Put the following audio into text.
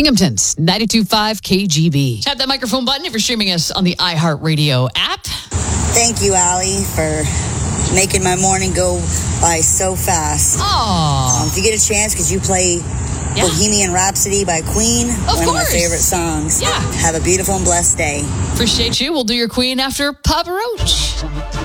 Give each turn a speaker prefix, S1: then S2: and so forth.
S1: Binghamton's 92.5 KGB. Tap that microphone button if you're streaming us on the iHeartRadio app.
S2: Thank you, Allie, for making my morning go by so fast.
S1: Aww.
S2: If you get a chance, could you play Bohemian Rhapsody by Queen? One of my favorite songs.
S1: Yeah.
S2: Have a beautiful and blessed day.
S1: Appreciate you. We'll do your Queen after Papa Roach.